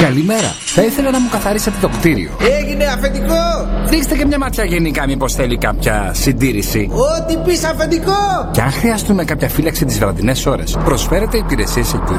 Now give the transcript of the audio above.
Καλημέρα. Θα ήθελα να μου καθαρίσετε το κτίριο. Έγινε, αφεντικό! Ρίξτε και μια ματιά γενικά, μήπως θέλει κάποια συντήρηση. Ό,τι πεις, αφεντικό! Και αν χρειαστούμε κάποια φύλαξη τις βραδινές ώρες, προσφέρετε υπηρεσίες